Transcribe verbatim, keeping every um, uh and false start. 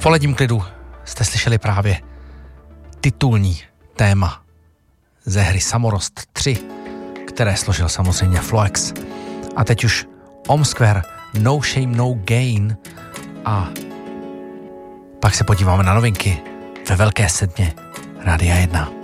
poledním klidu jste slyšeli právě titulní téma ze hry Samorost tři, které složil samozřejmě Floex. A teď už Omsquare, No Shame No Gain, a pak se podíváme na novinky ve Velké sedmě Rádia jedna.